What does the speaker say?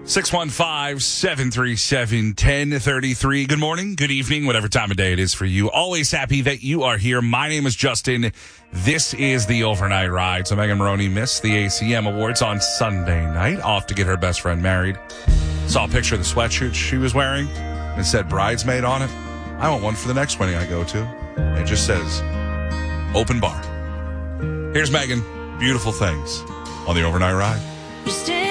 615-737-1033. Good morning, good evening, whatever time of day it is for you. Always happy that you are here. My name is Justin. This is the Overnight Ride. So Megan Maroney missed the ACM Awards on Sunday night, off to get her best friend married. Saw a picture of the sweatshirt she was wearing and said bridesmaid on it. I want one for the next wedding I go to. It just says open bar. Here's Megan. Beautiful things on the Overnight Ride.